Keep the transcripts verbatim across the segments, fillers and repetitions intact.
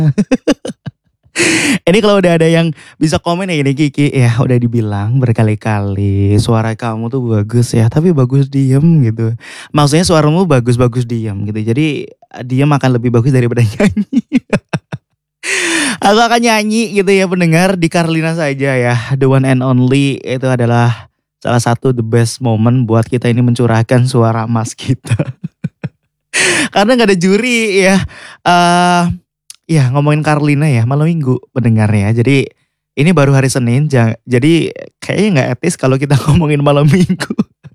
Ini kalau udah ada yang bisa komen ya ini Kiki, ya udah dibilang berkali-kali suara kamu tuh bagus ya, tapi bagus diem gitu. Maksudnya suaramu bagus-bagus diem gitu. Jadi diem akan lebih bagus daripada nyanyi. Aku akan nyanyi gitu ya pendengar di Carlina saja ya. The one and only itu adalah salah satu the best moment buat kita ini mencurahkan suara emas kita. Karena nggak ada juri ya. Eh ya ngomongin Carlina ya malam minggu pendengarnya. Jadi ini baru hari Senin. ja- Jadi kayaknya nggak etis kalau kita ngomongin malam minggu.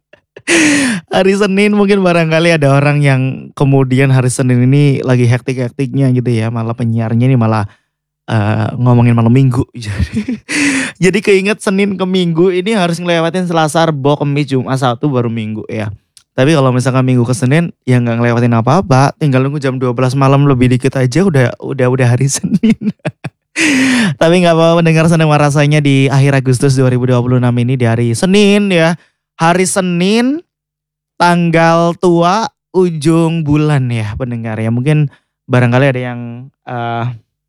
Hari Senin mungkin barangkali ada orang yang kemudian hari Senin ini lagi hektik-hektiknya gitu ya. Malah penyiarnya ini malah eh, ngomongin malam minggu. Jadi, jadi keinget Senin ke Minggu ini harus ngelewatin Selasa, Rebo, Kamis, Jumat, Sabtu baru Minggu ya. Tapi kalau misalkan Minggu ke Senin ya nggak ngelewatin apa-apa, tinggal nunggu jam dua belas malam lebih dikit aja udah udah udah hari Senin. Tapi nggak apa-apa mendengar senang rasanya di akhir Agustus dua ribu dua puluh enam ini di hari Senin ya. Hari Senin tanggal tua ujung bulan ya pendengar ya. Mungkin barangkali ada yang eh,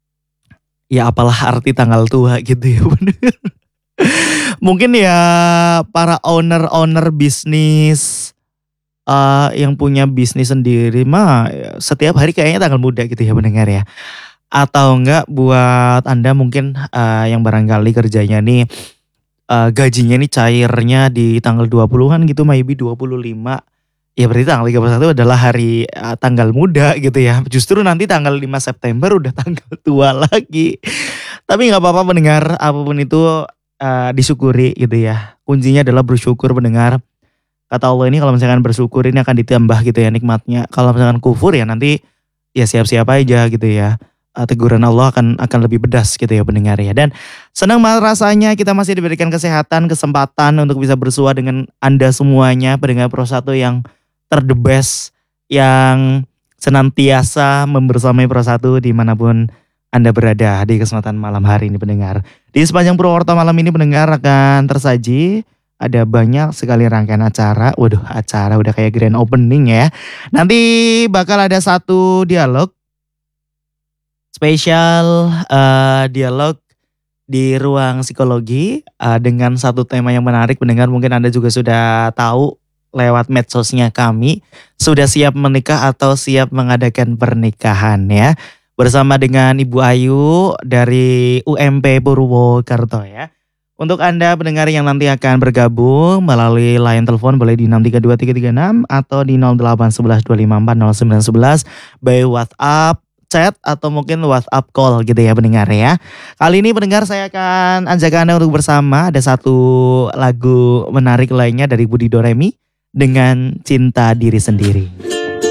ya apalah arti tanggal tua gitu ya pendengar. Mungkin ya para owner-owner bisnis eh, yang punya bisnis sendiri mah ya, setiap hari kayaknya tanggal muda gitu ya pendengar ya. Atau enggak buat Anda mungkin eh, yang barangkali kerjanya nih eh, gajinya nih cairnya di tanggal dua puluhan gitu maybe dua puluh lima. Ya berarti tanggal tiga puluh satu adalah hari eh, tanggal muda gitu ya. Justru nanti tanggal lima September udah tanggal tua lagi. Tapi nggak apa-apa mendengar apapun itu eh, disyukuri gitu ya. Kuncinya adalah bersyukur mendengar. Kata Allah ini kalau misalkan bersyukur ini akan ditambah gitu ya nikmatnya. Kalau misalkan kufur ya nanti ya siap-siap aja gitu ya. Eh, Teguran Allah akan akan lebih pedas gitu ya pendengar ya. Dan senang banget rasanya kita masih diberikan kesehatan, kesempatan untuk bisa bersua dengan Anda semuanya pendengar Pro satu yang ter the best, yang senantiasa membersamai Pro satu dimanapun Anda berada di kesempatan malam hari ini pendengar. Di sepanjang Purwokerto malam ini pendengar akan tersaji ada banyak sekali rangkaian acara. Waduh, acara udah kayak grand opening ya. Nanti bakal ada satu dialog spesial, eh, dialog di ruang psikologi eh, dengan satu tema yang menarik pendengar. Mungkin Anda juga sudah tahu lewat medsosnya kami. Sudah siap menikah atau siap mengadakan pernikahan ya. Bersama dengan Ibu Ayu dari U M P Purwokerto ya. Untuk Anda pendengar yang nanti akan bergabung melalui line telepon boleh di enam tiga dua tiga tiga enam atau di nol delapan satu satu dua lima empat nol sembilan satu satu by WhatsApp, chat atau mungkin WhatsApp call gitu ya pendengar ya. Kali ini pendengar saya akan ajak Anda untuk bersama ada satu lagu menarik lainnya dari Budi Doremi dengan Cinta Diri Sendiri.